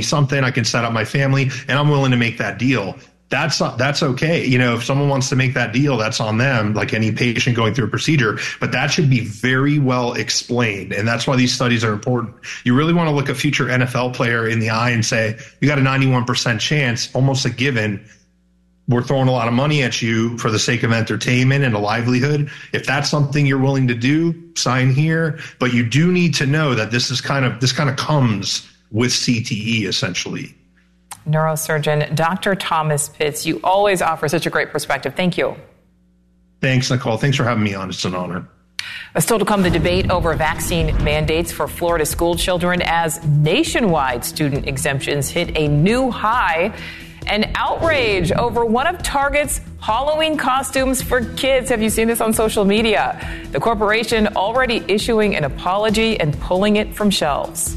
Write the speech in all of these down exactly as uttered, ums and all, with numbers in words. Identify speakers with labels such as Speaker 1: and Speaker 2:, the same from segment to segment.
Speaker 1: me something, I can set up my family, and I'm willing to make that deal. That's that's okay. You know, if someone wants to make that deal, that's on them, like any patient going through a procedure. But that should be very well explained. And that's why these studies are important. You really want to look a future N F L player in the eye and say, you got a ninety-one percent chance, almost a given. We're throwing a lot of money at you for the sake of entertainment and a livelihood. If that's something you're willing to do, sign here. But you do need to know that this is kind of this kind of comes with C T E, essentially.
Speaker 2: Neurosurgeon Doctor Thomas Pitts, you always offer such a great perspective. Thank you.
Speaker 1: Thanks, Nicole. Thanks for having me on. It's an honor.
Speaker 2: Still to come, the debate over vaccine mandates for Florida school children as nationwide student exemptions hit a new high. And outrage over one of Target's Halloween costumes for kids. Have you seen this on social media? The corporation already issuing an apology and pulling it from shelves.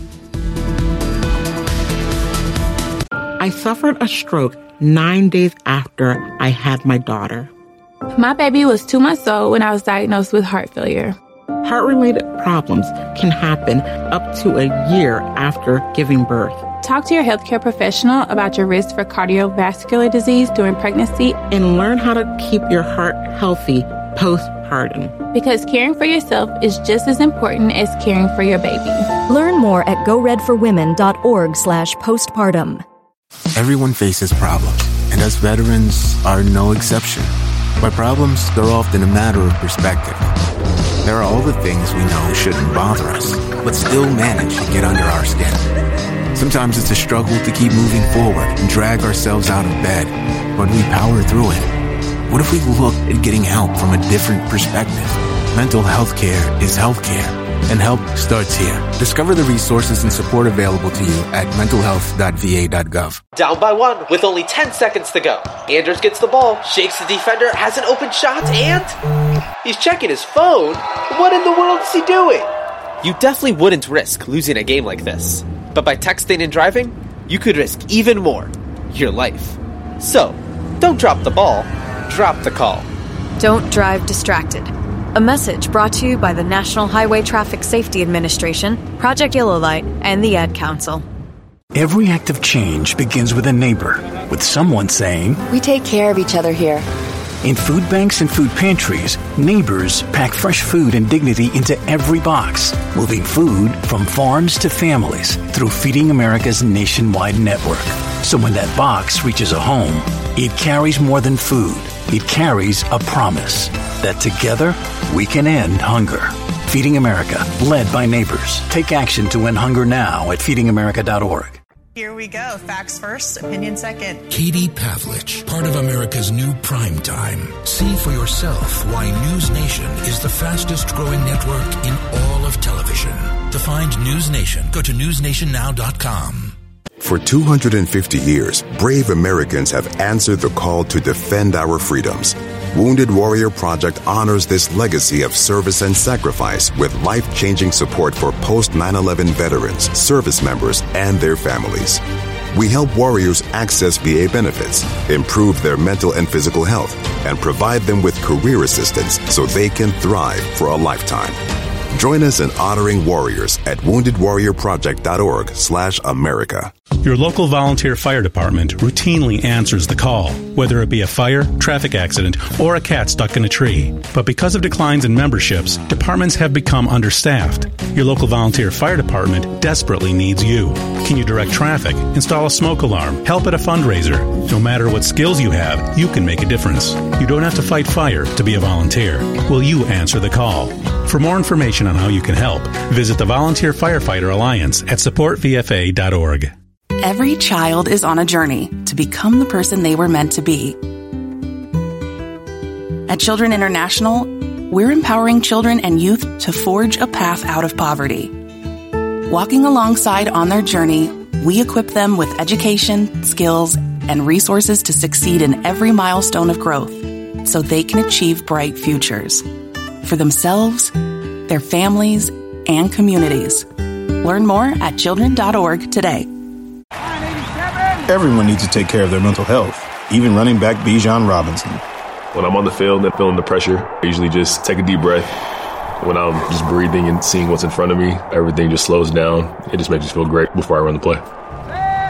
Speaker 3: I suffered a stroke nine days after I had my daughter.
Speaker 4: My baby was two months old when I was diagnosed with heart failure.
Speaker 3: Heart-related problems can happen up to a year after giving birth.
Speaker 4: Talk to your healthcare professional about your risk for cardiovascular disease during pregnancy
Speaker 3: and learn how to keep your heart healthy postpartum.
Speaker 4: Because caring for yourself is just as important as caring for your baby.
Speaker 5: Learn more at go red for women dot org slash postpartum.
Speaker 6: Everyone faces problems, and us veterans are no exception. By problems, they're often a matter of perspective. There are all the things we know shouldn't bother us, but still manage to get under our skin. Sometimes it's a struggle to keep moving forward and drag ourselves out of bed, but we power through it. What if we looked at getting help from a different perspective? Mental health care is healthcare, and help starts here. Discover the resources and support available to you at mental health dot v a dot gov.
Speaker 7: Down by one with only ten seconds to go. Anders gets the ball, shakes the defender, has an open shot, and he's checking his phone. What in the world is he doing? You definitely wouldn't risk losing a game like this. But by texting and driving, you could risk even more, your life. So, don't drop the ball, drop the call.
Speaker 5: Don't drive distracted. A message brought to you by the National Highway Traffic Safety Administration, Project Yellow Light, and the Ad Council.
Speaker 8: Every act of change begins with a neighbor, with someone saying,
Speaker 9: "We take care of each other here."
Speaker 8: In food banks and food pantries, neighbors pack fresh food and dignity into every box, moving food from farms to families through Feeding America's nationwide network. So when that box reaches a home, it carries more than food. It carries a promise that together we can end hunger. Feeding America, led by neighbors. Take action to end hunger now at feeding america dot org.
Speaker 10: Here we go. Facts first, opinion second.
Speaker 11: Katie Pavlich, part of America's new prime time. See for yourself why News Nation is the fastest growing network in all of television. To find News Nation, go to news nation now dot com.
Speaker 12: For two hundred fifty years, brave Americans have answered the call to defend our freedoms. Wounded Warrior Project honors this legacy of service and sacrifice with life-changing support for post nine eleven veterans, service members, and their families. We help warriors access V A benefits, improve their mental and physical health, and provide them with career assistance so they can thrive for a lifetime. Join us in honoring warriors at wounded warrior project dot org slash America.
Speaker 13: Your local volunteer fire department routinely answers the call, whether it be a fire, traffic accident, or a cat stuck in a tree. But because of declines in memberships, departments have become understaffed. Your local volunteer fire department desperately needs you. Can you direct traffic, install a smoke alarm, help at a fundraiser? No matter what skills you have, you can make a difference. You don't have to fight fire to be a volunteer. Will you answer the call? For more information on how you can help, visit the Volunteer Firefighter Alliance at support v f a dot org.
Speaker 14: Every child is on a journey to become the person they were meant to be. At Children International, we're empowering children and youth to forge a path out of poverty. Walking alongside on their journey, we equip them with education, skills, and resources to succeed in every milestone of growth so they can achieve bright futures for themselves, their families, and communities. Learn more at children dot org today.
Speaker 15: Everyone needs to take care of their mental health, even running back Bijan Robinson.
Speaker 16: When I'm on the field and feeling the pressure, I usually just take a deep breath. When I'm just breathing and seeing what's in front of me, everything just slows down. It just makes me feel great before I run the play.